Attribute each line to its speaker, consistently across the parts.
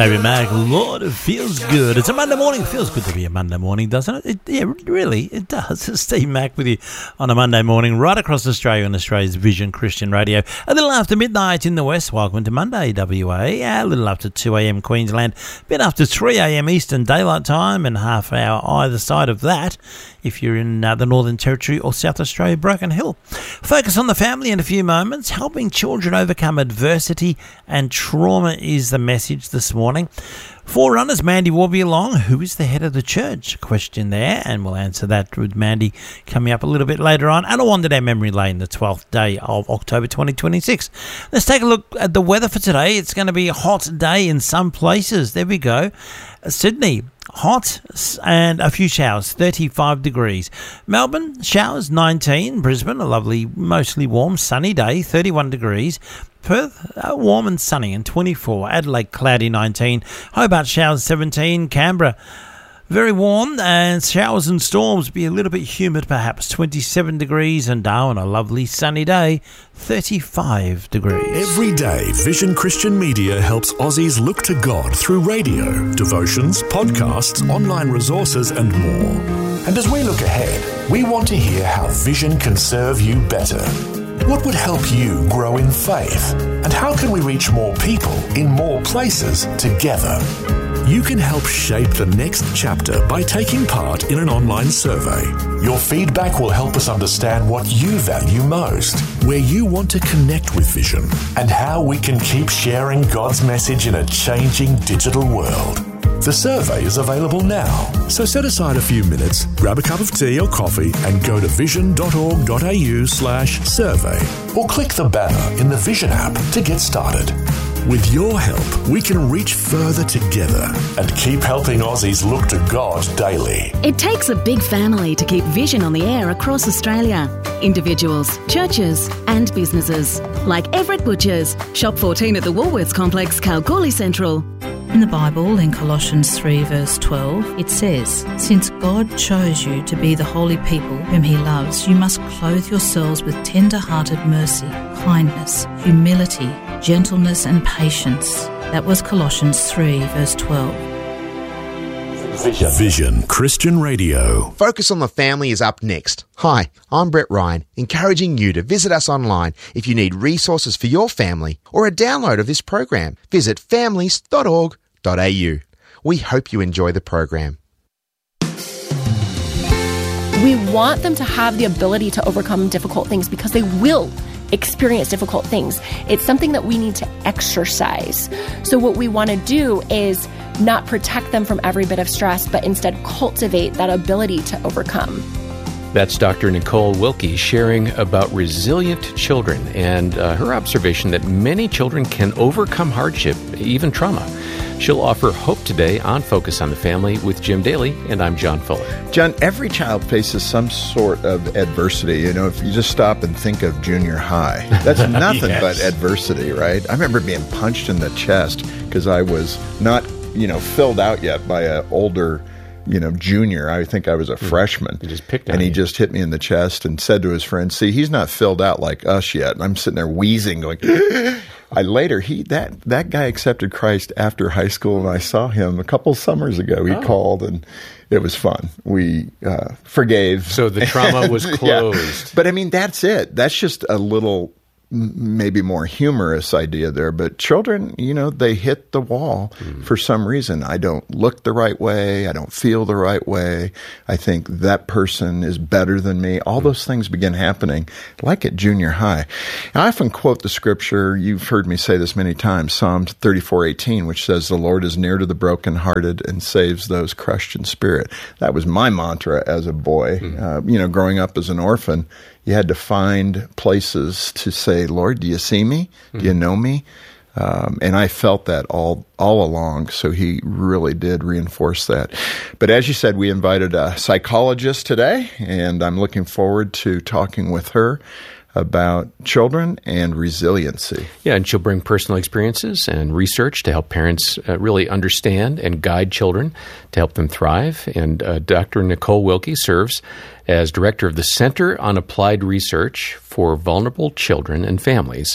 Speaker 1: David Mack, Lord, it feels good. It's a Monday morning. It feels good to be a Monday morning, doesn't it? Really, it does. It's Steve Mack with you on a Monday morning, right across Australia on Australia's Vision Christian Radio. A little after midnight in the west. Welcome to Monday, WA. A little after 2 a.m. Queensland. A bit after 3 a.m. Eastern Daylight Time, and half hour either side of that if you're in the Northern Territory or South Australia, Broken Hill. Focus on the family in a few moments. Helping children overcome adversity and trauma is the message this morning. Forerunners, Mandy Warby-Along, who is the head of the church? Question there, and we'll answer that with Mandy coming up a little bit later on. And a wander down memory lane, the 12th day of October 2026. Let's take a look at the weather for today. It's going to be a hot day in some places. There we go. Sydney, hot and a few showers, 35 degrees. Melbourne, showers, 19. Brisbane, a lovely, mostly warm, sunny day, 31 degrees. Perth, warm and sunny, and 24. Adelaide, cloudy, 19. Hobart, showers, 17. Canberra, very warm, and showers and storms, be a little bit humid perhaps, 27 degrees. And Darwin, a lovely sunny day, 35 degrees.
Speaker 2: Every day, Vision Christian Media helps Aussies look to God through radio, devotions, podcasts, online resources and more.
Speaker 3: And as we look ahead, we want to hear how Vision can serve you better. What would help you grow in faith? And how can we reach more people in more places together?
Speaker 2: You can help shape the next chapter by taking part in an online survey.
Speaker 3: Your feedback will help us understand what you value most,
Speaker 2: where you want to connect with Vision,
Speaker 3: and how we can keep sharing God's message in a changing digital world. The survey is available now.
Speaker 2: So set aside a few minutes, grab a cup of tea or coffee and go to vision.org.au/survey.
Speaker 3: Or click the banner in the Vision app to get started.
Speaker 2: With your help, we can reach further together
Speaker 3: and keep helping Aussies look to God daily.
Speaker 4: It takes a big family to keep Vision on the air across Australia. Individuals, churches and businesses. Like Everett Butchers, Shop 14 at the Woolworths Complex, Kalgoorlie Central.
Speaker 5: In the Bible, in Colossians 3 verse 12, it says, "Since God chose you to be the holy people whom he loves, you must clothe yourselves with tender-hearted mercy, kindness, humility, gentleness and patience." That was Colossians 3 verse 12.
Speaker 2: Vision Christian Radio.
Speaker 6: Focus on the Family is up next. Hi, I'm Brett Ryan, encouraging you to visit us online if you need resources for your family or a download of this program. Visit families.org.au. We hope you enjoy the program.
Speaker 7: We want them to have the ability to overcome difficult things because they will experience difficult things. It's something that we need to exercise. So what we want to do is not protect them from every bit of stress, but instead cultivate that ability to overcome.
Speaker 8: That's Dr. Nicole Wilkie sharing about resilient children and her observation that many children can overcome hardship, even trauma. She'll offer hope today on Focus on the Family with Jim Daly, and I'm John Fuller.
Speaker 9: John, every child faces some sort of adversity. You know, if you just stop and think of junior high, that's nothing
Speaker 8: Yes.
Speaker 9: but adversity, right? I remember being punched in the chest because I was not, filled out yet by an older, junior. I think I was a freshman.
Speaker 8: He just picked on
Speaker 9: And he
Speaker 8: you.
Speaker 9: just hit me in the chest and said to his friend, "See, he's not filled out like us yet." And I'm sitting there wheezing, going, that guy accepted Christ after high school, and I saw him a couple summers ago. He called, and it was fun. We forgave.
Speaker 8: So the trauma was closed.
Speaker 9: Yeah. But I mean, that's it. That's just a little maybe more humorous idea there. But children, they hit the wall for some reason. I don't look the right way. I don't feel the right way. I think that person is better than me. All those things begin happening like at junior high. And I often quote the scripture. You've heard me say this many times, Psalm 34:18, which says, "The Lord is near to the brokenhearted and saves those crushed in spirit." That was my mantra as a boy. Growing up as an orphan, you had to find places to say, "Lord, do you see me? Do you know me?" And I felt that all along, so he really did reinforce that. But as you said, we invited a psychologist today, and I'm looking forward to talking with her about children and resiliency.
Speaker 8: Yeah, and she'll bring personal experiences and research to help parents really understand and guide children to help them thrive. And Dr. Nicole Wilkie serves as director of the Center on Applied Research for Vulnerable Children and Families.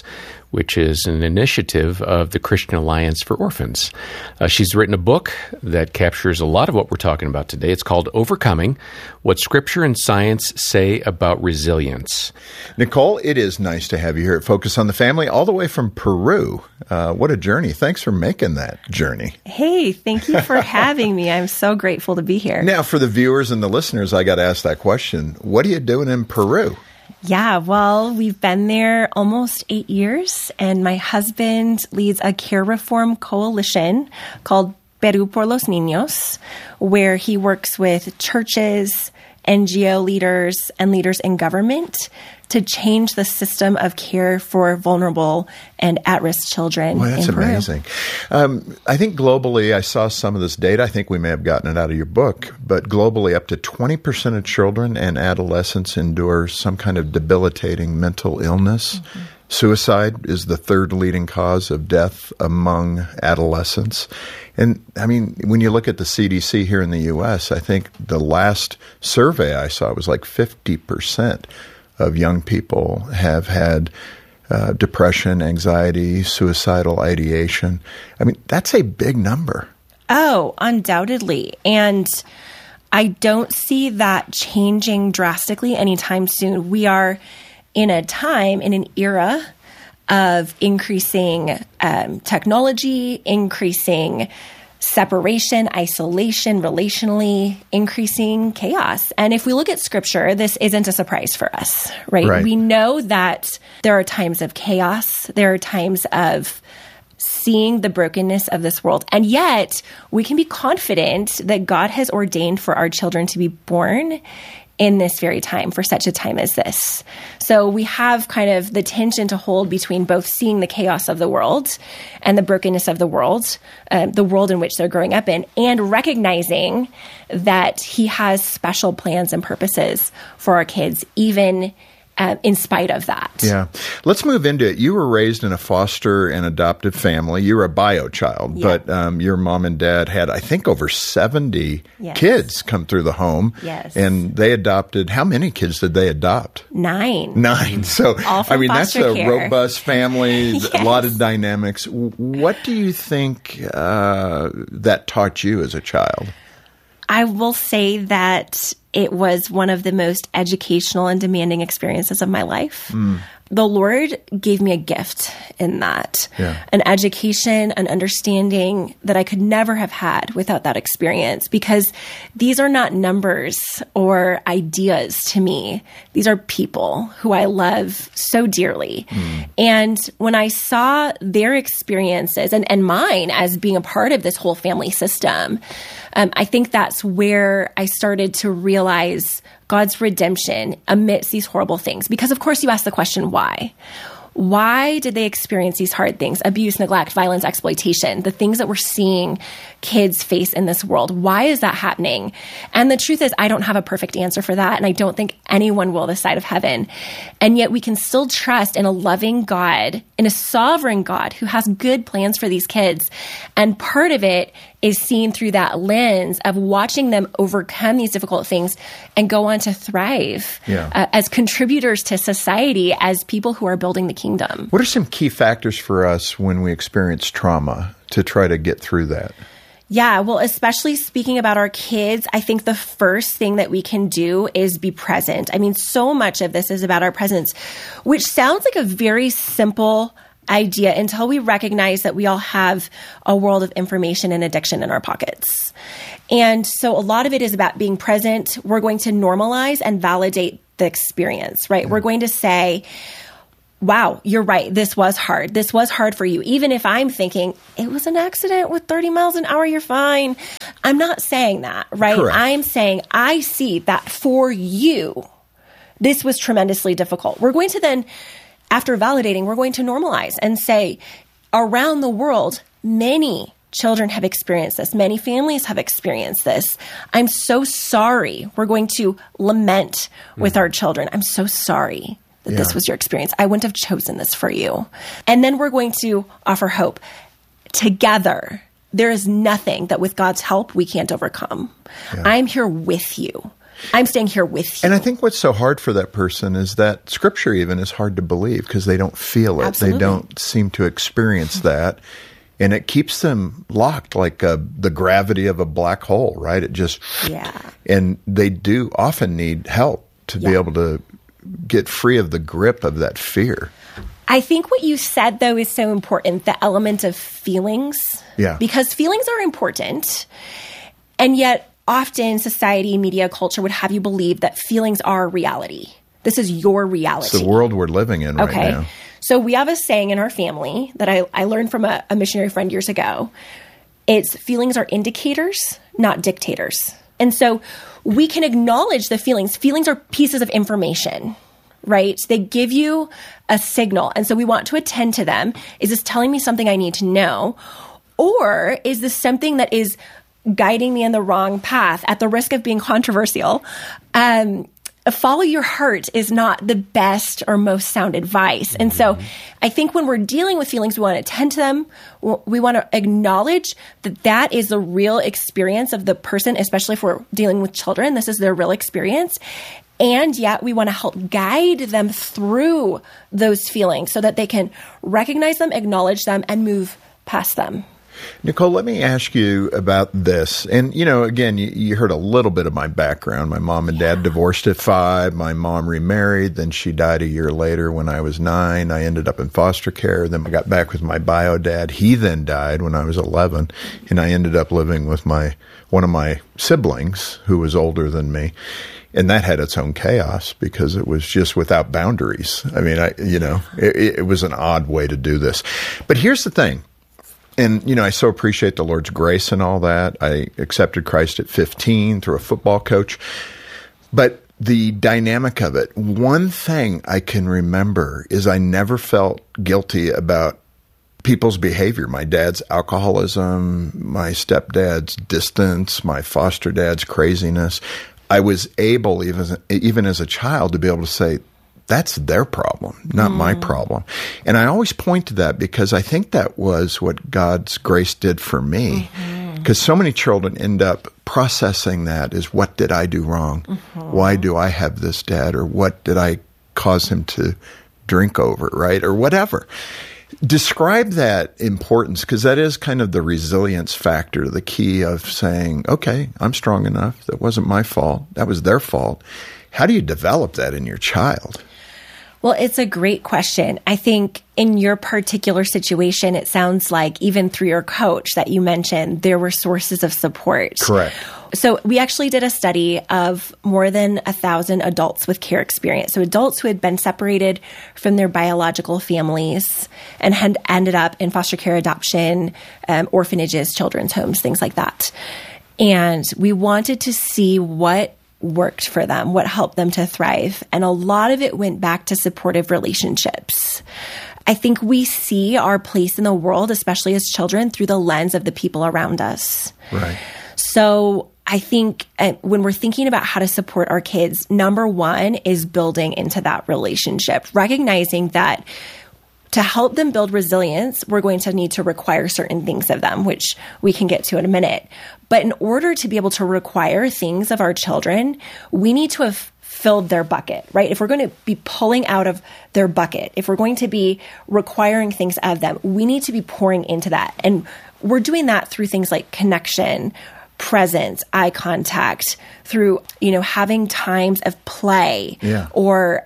Speaker 8: which is an initiative of the Christian Alliance for Orphans. She's written a book that captures a lot of what we're talking about today. It's called Overcoming: What Scripture and Science Say About Resilience.
Speaker 9: Nicole, it is nice to have you here at Focus on the Family, all the way from Peru. What a journey. Thanks for making that journey.
Speaker 7: Hey, thank you for having me. I'm so grateful to be here.
Speaker 9: Now, for the viewers and the listeners, I got to ask that question. What are you doing in Peru?
Speaker 7: Yeah, well, we've been there almost 8 years, and my husband leads a care reform coalition called Perú por los Niños, where he works with churches, NGO leaders, and leaders in government to change the system of care for vulnerable and at-risk children.
Speaker 9: Well, that's amazing. I think globally, I saw some of this data. I think we may have gotten it out of your book, but globally, up to 20% of children and adolescents endure some kind of debilitating mental illness. Mm-hmm. Suicide is the third leading cause of death among adolescents. And I mean, when you look at the CDC here in the U.S., I think the last survey I saw was like 50% of young people have had depression, anxiety, suicidal ideation. I mean, that's a big number.
Speaker 7: Oh, undoubtedly. And I don't see that changing drastically anytime soon. We are in a time, in an era of increasing technology, increasing separation, isolation, relationally, increasing chaos. And if we look at Scripture, this isn't a surprise for us, right? We know that there are times of chaos. There are times of seeing the brokenness of this world. And yet, we can be confident that God has ordained for our children to be born in this very time, for such a time as this. So we have kind of the tension to hold between both seeing the chaos of the world and the brokenness of the world in which they're growing up in, and recognizing that He has special plans and purposes for our kids, even in spite of that.
Speaker 9: Yeah. Let's move into it. You were raised in a foster and adoptive family. You were a bio child, but your mom and dad had, I think, over 70 kids come through the home.
Speaker 7: Yes.
Speaker 9: And they adopted, how many kids did they adopt?
Speaker 7: 9.
Speaker 9: So,
Speaker 7: all from
Speaker 9: I mean, that's
Speaker 7: foster
Speaker 9: a
Speaker 7: care.
Speaker 9: robust family,
Speaker 7: Yes.
Speaker 9: a lot of dynamics. What do you think that taught you as a child?
Speaker 7: I will say that it was one of the most educational and demanding experiences of my life. The Lord gave me a gift in that, an education, an understanding that I could never have had without that experience, because these are not numbers or ideas to me. These are people who I love so dearly. And when I saw their experiences and mine as being a part of this whole family system, I think that's where I started to realize God's redemption amidst these horrible things. Because, of course, you ask the question, why? Why did they experience these hard things? Abuse, neglect, violence, exploitation, the things that we're seeing kids face in this world. Why is that happening? And the truth is, I don't have a perfect answer for that, and I don't think anyone will this side of heaven. And yet we can still trust in a loving God, in a sovereign God who has good plans for these kids. And part of it is seen through that lens of watching them overcome these difficult things and go on to thrive as contributors to society, as people who are building the kingdom.
Speaker 9: What are some key factors for us when we experience trauma to try to get through that?
Speaker 7: Yeah, well, especially speaking about our kids, I think the first thing that we can do is be present. I mean, so much of this is about our presence, which sounds like a very simple idea until we recognize that we all have a world of information and addiction in our pockets. And so a lot of it is about being present. We're going to normalize and validate the experience, right? We're going to say, wow, you're right. This was hard. This was hard for you. Even if I'm thinking it was an accident with 30 miles an hour, you're fine. I'm not saying that, right?
Speaker 9: Correct.
Speaker 7: I'm saying I see that for you, this was tremendously difficult. We're going to then, after validating, we're going to normalize and say, around the world, many children have experienced this. Many families have experienced this. I'm so sorry. We're going to lament with our children. I'm so sorry that this was your experience. I wouldn't have chosen this for you. And then we're going to offer hope. Together, there is nothing that with God's help we can't overcome. I'm here with you. I'm staying here with you.
Speaker 9: And I think what's so hard for that person is that Scripture even is hard to believe because they don't feel it.
Speaker 7: Absolutely.
Speaker 9: They don't seem to experience that. And it keeps them locked like the gravity of a black hole, right? It just, and they do often need help to be able to get free of the grip of that fear.
Speaker 7: I think what you said, though, is so important, the element of feelings.
Speaker 9: Yeah.
Speaker 7: Because feelings are important. And yet, often society, media, culture would have you believe that feelings are reality. This is your reality.
Speaker 9: It's the world we're living in right now.
Speaker 7: So we have a saying in our family that I learned from a missionary friend years ago. It's feelings are indicators, not dictators. And so we can acknowledge the feelings. Feelings are pieces of information, right? They give you a signal. And so we want to attend to them. Is this telling me something I need to know? Or is this something that is guiding me in the wrong path? At the risk of being controversial, follow your heart is not the best or most sound advice. And so I think when we're dealing with feelings, we want to attend to them. We want to acknowledge that that is the real experience of the person, especially if we're dealing with children. This is their real experience. And yet we want to help guide them through those feelings so that they can recognize them, acknowledge them, and move past them.
Speaker 9: Nicole, let me ask you about this. And, again, you heard a little bit of my background. My mom and dad divorced at 5. My mom remarried. Then she died a year later when I was 9. I ended up in foster care. Then I got back with my bio dad. He then died when I was 11. And I ended up living with one of my siblings who was older than me. And that had its own chaos because it was just without boundaries. I mean, it was an odd way to do this. But here's the thing. And, I so appreciate the Lord's grace and all that. I accepted Christ at 15 through a football coach. But the dynamic of it, one thing I can remember is I never felt guilty about people's behavior. My dad's alcoholism, my stepdad's distance, my foster dad's craziness. I was able, even as a child, to be able to say, that's their problem, not my problem. And I always point to that because I think that was what God's grace did for me. Because so many children end up processing that as, what did I do wrong? Why do I have this dad? Or what did I cause him to drink over, right? Or whatever. Describe that importance, because that is kind of the resilience factor, the key of saying, okay, I'm strong enough. That wasn't my fault. That was their fault. How do you develop that in your child?
Speaker 7: Well, it's a great question. I think in your particular situation, it sounds like even through your coach that you mentioned, there were sources of support.
Speaker 9: Correct.
Speaker 7: So we actually did a study of more than 1,000 adults with care experience. So adults who had been separated from their biological families and had ended up in foster care, adoption, orphanages, children's homes, things like that. And we wanted to see what worked for them, what helped them to thrive. And a lot of it went back to supportive relationships. I think we see our place in the world, especially as children, through the lens of the people around us.
Speaker 9: Right.
Speaker 7: So I think when we're thinking about how to support our kids, number one is building into that relationship, recognizing that to help them build resilience, we're going to need to require certain things of them, which we can get to in a minute. But in order to be able to require things of our children, we need to have filled their bucket, right? If we're going to be pulling out of their bucket, if we're going to be requiring things of them, we need to be pouring into that. And we're doing that through things like connection, presence, eye contact, through, having times of play, or,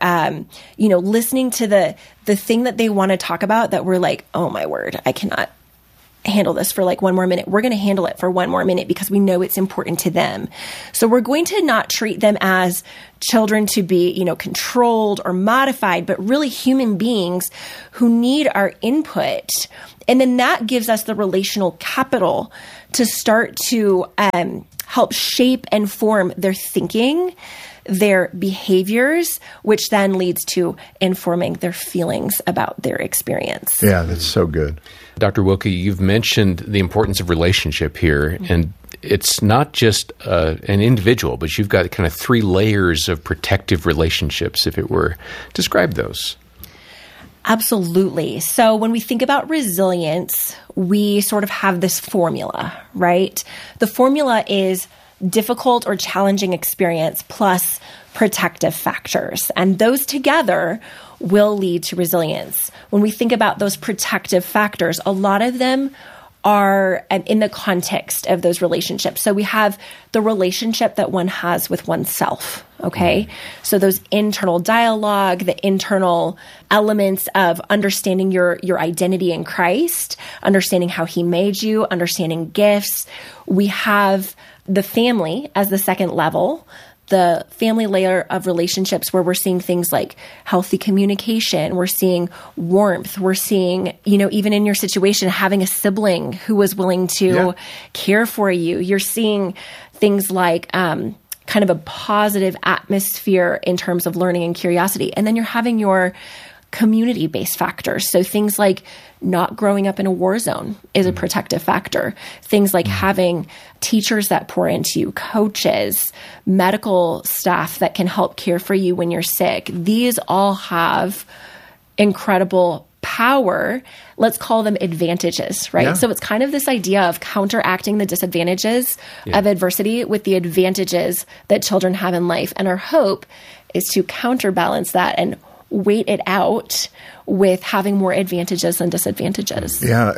Speaker 7: listening to the thing that they want to talk about that we're like, oh my word, I cannot handle this for like one more minute. We're going to handle it for one more minute because we know it's important to them. So we're going to not treat them as children to be, controlled or modified, but really human beings who need our input. And then that gives us the relational capital to start to help shape and form their thinking, their behaviors, which then leads to informing their feelings about their experience.
Speaker 9: Yeah, that's so good.
Speaker 8: Dr. Wilkie, you've mentioned the importance of relationship here, and it's not just an individual, but you've got kind of 3 layers of protective relationships, if it were. Describe those.
Speaker 7: Absolutely. So when we think about resilience, we sort of have this formula, right? The formula is difficult or challenging experience plus protective factors. And those together will lead to resilience. When we think about those protective factors, a lot of them are in the context of those relationships. So we have the relationship that one has with oneself, okay? So those internal dialogue, the internal elements of understanding your identity in Christ, understanding how he made you, understanding gifts. We have the family as the second level, the family layer of relationships where we're seeing things like healthy communication, we're seeing warmth, we're seeing, even in your situation, having a sibling who was willing to care for you. You're seeing things like kind of a positive atmosphere in terms of learning and curiosity. And then you're having your community-based factors. So things like not growing up in a war zone is a protective factor. Things like having teachers that pour into you, coaches, medical staff that can help care for you when you're sick. These all have incredible power. Let's call them advantages, right?
Speaker 9: Yeah.
Speaker 7: So it's kind of this idea of counteracting the disadvantages of adversity with the advantages that children have in life. And our hope is to counterbalance that and wait it out with having more advantages than disadvantages.
Speaker 9: Yeah,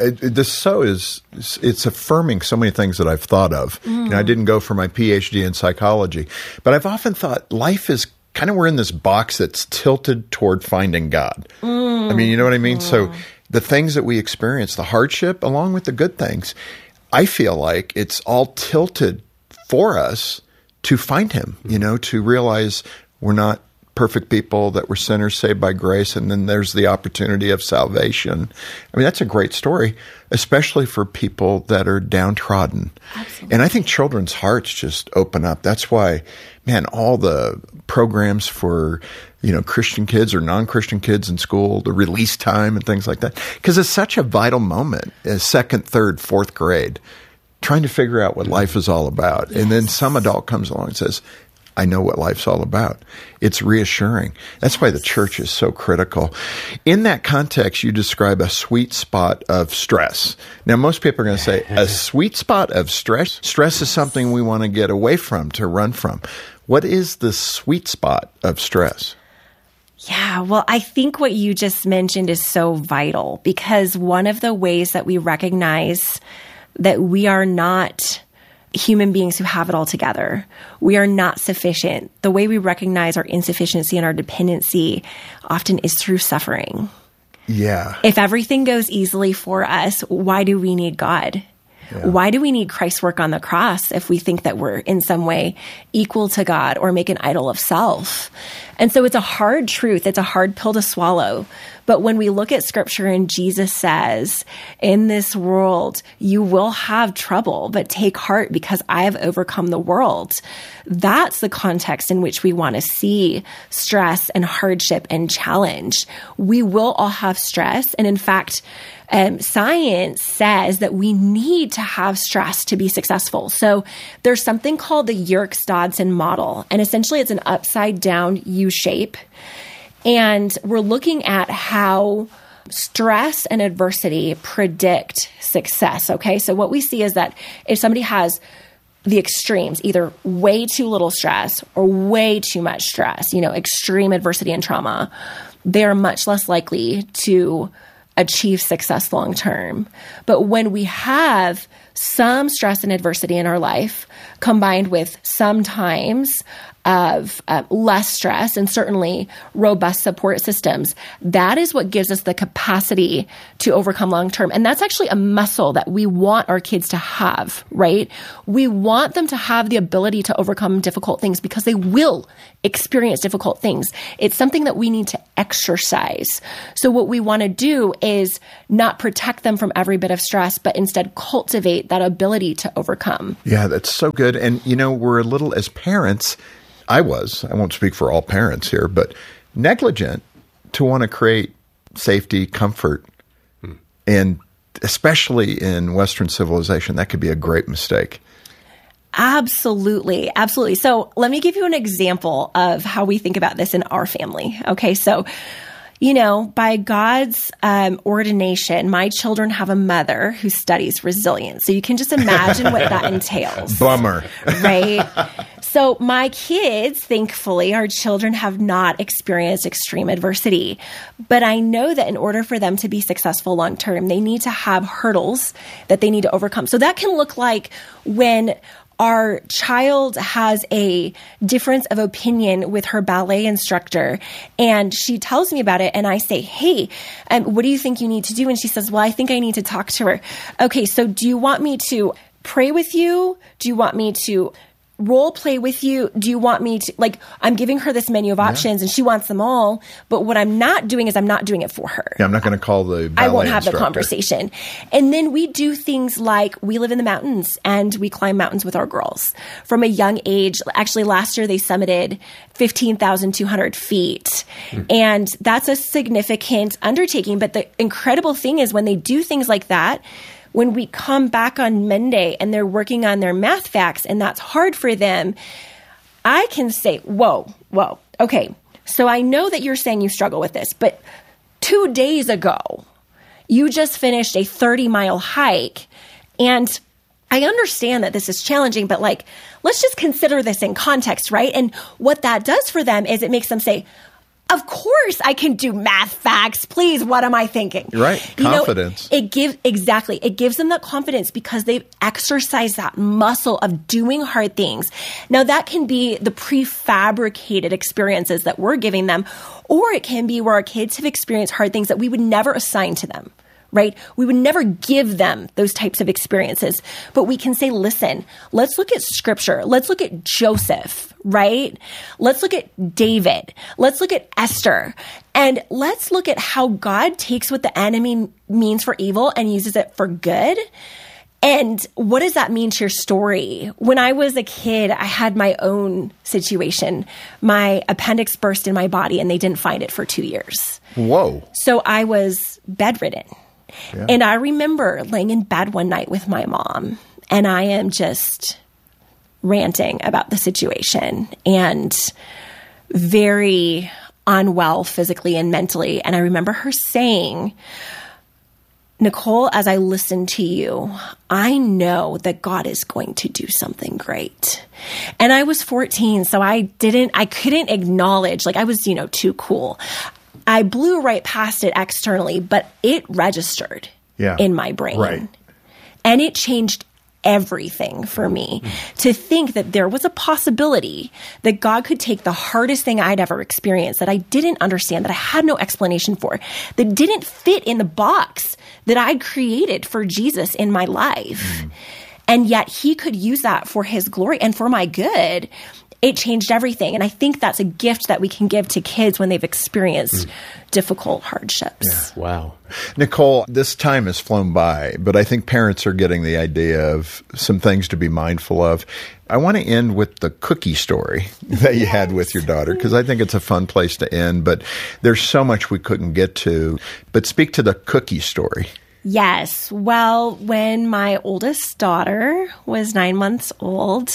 Speaker 9: it's affirming so many things that I've thought of. I didn't go for my PhD in psychology, but I've often thought life is kind of, we're in this box that's tilted toward finding God. I mean, you know what I mean? So the things that we experience, the hardship along with the good things, I feel like it's all tilted for us to find him, to realize we're not perfect people, that we're sinners saved by grace, and then there's the opportunity of salvation. I mean, that's a great story, especially for people that are downtrodden. Absolutely. And I think children's hearts just open up. That's why, man, all the programs for, Christian kids or non-Christian kids in school, the release time and things like that, because it's such a vital moment as second, third, fourth grade, trying to figure out what life is all about. Yes. And then some adult comes along and says, I know what life's all about. It's reassuring. That's why the church is so critical. In that context, you describe a sweet spot of stress. Now, most people are going to say, a sweet spot of stress? Stress is something we want to get away from, to run from. What is the sweet spot of stress?
Speaker 7: Yeah, well, I think what you just mentioned is so vital, because one of the ways that we recognize that we are not human beings who have it all together, we are not sufficient. The way we recognize our insufficiency and our dependency often is through suffering.
Speaker 9: Yeah.
Speaker 7: If everything goes easily for us, why do we need God? Yeah. Why do we need Christ's work on the cross if we think that we're in some way equal to God or make an idol of self? And so it's a hard truth. It's a hard pill to swallow. But when we look at scripture and Jesus says, in this world, you will have trouble, but take heart because I have overcome the world. That's the context in which we want to see stress and hardship and challenge. We will all have stress. And in fact, science says that we need to have stress to be successful. So there's something called the Yerkes-Dodson model. And essentially it's an upside down U shape. And we're looking at how stress and adversity predict success. Okay. So what we see is that if somebody has the extremes, either way too little stress or way too much stress, extreme adversity and trauma, they're much less likely to achieve success long term. But when we have some stress and adversity in our life combined with sometimes of less stress and certainly robust support systems, that is what gives us the capacity to overcome long term. And that's actually a muscle that we want our kids to have, right? We want them to have the ability to overcome difficult things because they will experience difficult things. It's something that we need to exercise. So what we want to do is not protect them from every bit of stress, but instead cultivate that ability to overcome.
Speaker 9: Yeah, that's so good. And, we're a little, as parents, I won't speak for all parents here, but negligent to want to create safety, comfort, and especially in Western civilization, that could be a great mistake.
Speaker 7: Absolutely. Absolutely. So let me give you an example of how we think about this in our family. Okay. So, by God's ordination, my children have a mother who studies resilience. So you can just imagine what that entails.
Speaker 9: Bummer.
Speaker 7: Right? So my kids, thankfully, our children have not experienced extreme adversity. But I know that in order for them to be successful long term, they need to have hurdles that they need to overcome. So that can look like when our child has a difference of opinion with her ballet instructor, and she tells me about it, and I say, hey, what do you think you need to do? And she says, well, I think I need to talk to her. Okay, so do you want me to pray with you? Do you want me to role play with you? Do you want me to, I'm giving her this menu of options and she wants them all, but what I'm not doing is I'm not doing it for her.
Speaker 9: Yeah, I'm not going to call the ballet
Speaker 7: I won't have
Speaker 9: instructor.
Speaker 7: the conversation. And then we do things like we live in the mountains and we climb mountains with our girls from a young age. Actually, last year they summited 15,200 feet. And that's a significant undertaking. But the incredible thing is when they do things like that, when we come back on Monday and they're working on their math facts and that's hard for them, I can say, whoa, okay. So I know that you're saying you struggle with this, but 2 days ago, you just finished a 30-mile hike. And I understand that this is challenging, but let's just consider this in context, right? And what that does for them is it makes them say, of course I can do math facts. Please, what am I thinking?
Speaker 9: Right. Confidence.
Speaker 7: It gives them that confidence because they've exercised that muscle of doing hard things. Now that can be the prefabricated experiences that we're giving them, or it can be where our kids have experienced hard things that we would never assign to them. Right? We would never give them those types of experiences, but we can say, listen, let's look at scripture. Let's look at Joseph, right? Let's look at David. Let's look at Esther. And let's look at how God takes what the enemy means for evil and uses it for good. And what does that mean to your story? When I was a kid, I had my own situation. My appendix burst in my body and they didn't find it for 2 years.
Speaker 9: Whoa.
Speaker 7: So I was bedridden.
Speaker 9: Yeah.
Speaker 7: And I remember laying in bed one night with my mom, and I am just ranting about the situation and very unwell physically and mentally. And I remember her saying, Nicole, as I listen to you, I know that God is going to do something great. And I was 14, so I couldn't acknowledge, I was, too cool. I blew right past it externally, but it registered in my brain.
Speaker 9: Right.
Speaker 7: And it changed everything for me to think that there was a possibility that God could take the hardest thing I'd ever experienced that I didn't understand, that I had no explanation for, that didn't fit in the box that I'd created for Jesus in my life. And yet he could use that for his glory and for my good. It changed everything. And I think that's a gift that we can give to kids when they've experienced difficult hardships.
Speaker 9: Yeah.
Speaker 8: Wow.
Speaker 9: Nicole, this time has flown by, but I think parents are getting the idea of some things to be mindful of. I want to end with the cookie story that you had with your daughter, because I think it's a fun place to end, but there's so much we couldn't get to. But speak to the cookie story.
Speaker 7: Yes. Well, when my oldest daughter was 9 months old,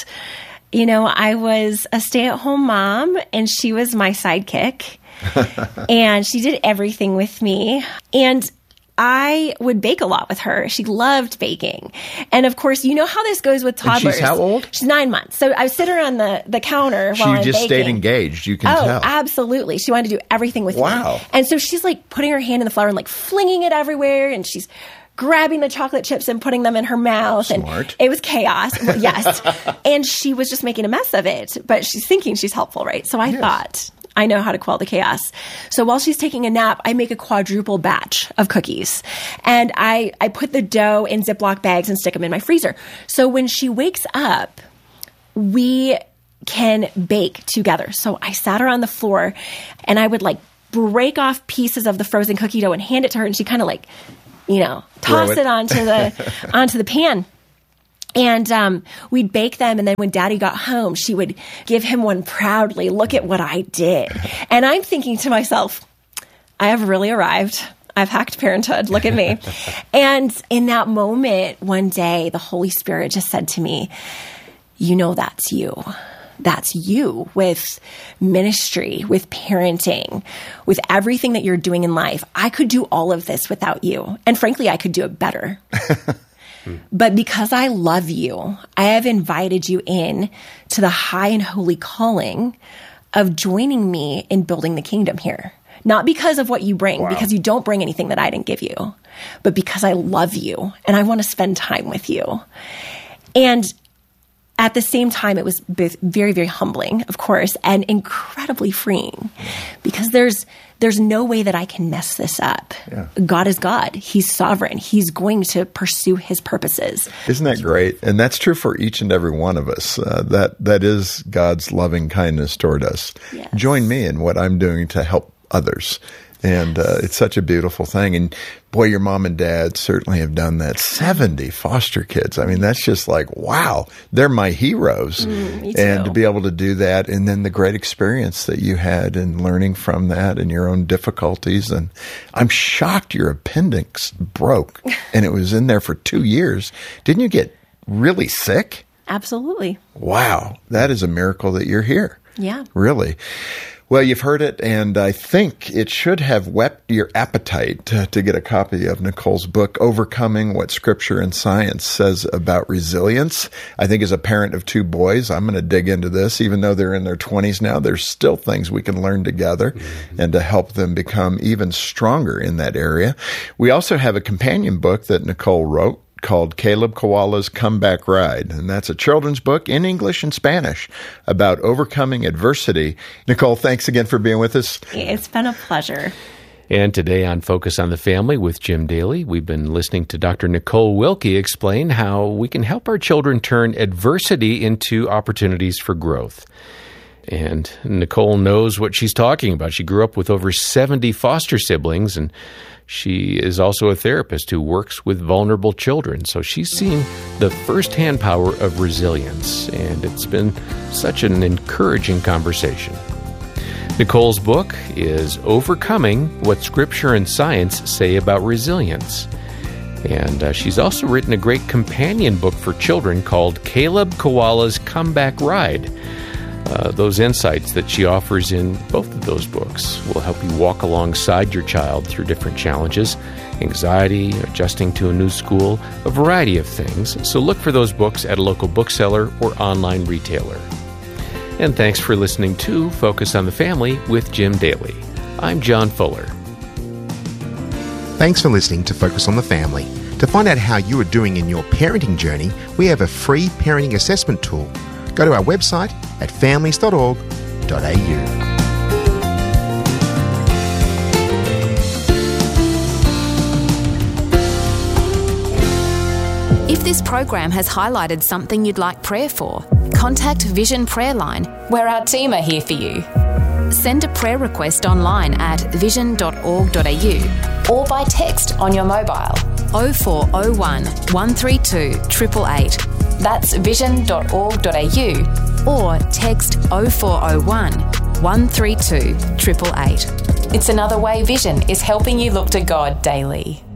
Speaker 7: I was a stay-at-home mom and she was my sidekick and she did everything with me. And I would bake a lot with her. She loved baking. And of course, you know how this goes with toddlers.
Speaker 9: And she's how old?
Speaker 7: She's 9 months. So I sit her on the counter while I'm
Speaker 9: She just
Speaker 7: baking.
Speaker 9: stayed engaged. You can tell.
Speaker 7: Oh, absolutely. She wanted to do everything with me.
Speaker 9: Wow.
Speaker 7: And so she's putting her hand in the flour and flinging it everywhere. And she's grabbing the chocolate chips and putting them in her mouth.
Speaker 9: Smart.
Speaker 7: And it was chaos. Well, yes. And she was just making a mess of it, but she's thinking she's helpful, right? So I thought, I know how to quell the chaos. So while she's taking a nap, I make a quadruple batch of cookies. And I put the dough in Ziploc bags and stick them in my freezer. So when she wakes up, we can bake together. So I sat her on the floor and I would break off pieces of the frozen cookie dough and hand it to her. And she kind of toss it onto the pan. And we'd bake them. And then when Daddy got home, she would give him one proudly. Look at what I did. And I'm thinking to myself, I have really arrived. I've hacked parenthood. Look at me. And in that moment, one day, the Holy Spirit just said to me, that's you. that's you with ministry, with parenting, with everything that you're doing in life. I could do all of this without you. And frankly, I could do it better. But because I love you, I have invited you in to the high and holy calling of joining me in building the kingdom here. Not because of what you bring, because you don't bring anything that I didn't give you, but because I love you and I want to spend time with you. And at the same time, it was both very, very humbling, of course, and incredibly freeing, because there's no way that I can mess this up. Yeah. God is God. He's sovereign. He's going to pursue his purposes.
Speaker 9: Isn't that great? And that's true for each and every one of us. That is God's loving kindness toward us. Yes. Join me in what I'm doing to help others. And it's such a beautiful thing. And boy, your mom and dad certainly have done that. 70 foster kids. I mean, that's just like, wow, they're my heroes.
Speaker 7: Me too.
Speaker 9: And to be able to do that, and then the great experience that you had in learning from that and your own difficulties. And I'm shocked your appendix broke and it was in there for 2 years. Didn't you get really sick?
Speaker 7: Absolutely.
Speaker 9: Wow. That is a miracle that you're here.
Speaker 7: Yeah.
Speaker 9: Really. Well, you've heard it, and I think it should have whet your appetite to get a copy of Nicole's book, Overcoming What Scripture and Science Says About Resilience. I think as a parent of 2 boys, I'm going to dig into this. Even though they're in their 20s now, there's still things we can learn together and to help them become even stronger in that area. We also have a companion book that Nicole wrote called Caleb Koala's Comeback Ride. And that's a children's book in English and Spanish about overcoming adversity. Nicole, thanks again for being with us.
Speaker 7: It's been a pleasure.
Speaker 8: And today on Focus on the Family with Jim Daly, we've been listening to Dr. Nicole Wilkie explain how we can help our children turn adversity into opportunities for growth. And Nicole knows what she's talking about. She grew up with over 70 foster siblings, and she is also a therapist who works with vulnerable children. So she's seen the firsthand power of resilience, and it's been such an encouraging conversation. Nicole's book is Overcoming What Scripture and Science Say About Resilience. And she's also written a great companion book for children called Caleb Koala's Comeback Ride. Those insights that she offers in both of those books will help you walk alongside your child through different challenges, anxiety, adjusting to a new school, a variety of things. So look for those books at a local bookseller or online retailer. And thanks for listening to Focus on the Family with Jim Daly. I'm John Fuller.
Speaker 6: Thanks for listening to Focus on the Family. To find out how you are doing in your parenting journey, we have a free parenting assessment tool. Go to our website at families.org.au.
Speaker 10: If this program has highlighted something you'd like prayer for, contact Vision Prayer Line, where our team are here for you. Send a prayer request online at vision.org.au or by text on your mobile 0401 132 888. That's vision.org.au or text 0401 132 888. It's another way Vision is helping you look to God daily.